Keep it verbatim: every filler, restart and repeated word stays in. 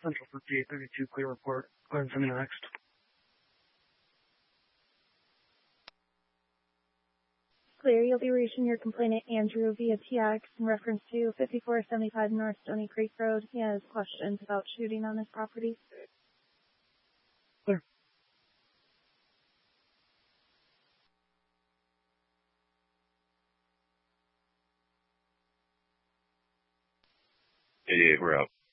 Central fifty-eight thirty-two, clear report. Go ahead and send me the next. Clear, you'll be reaching your complainant Andrew via T X in reference to fifty-four seventy-five North Stony Creek Road. He has questions about shooting on his property. Clear. eighty-eight, we're out.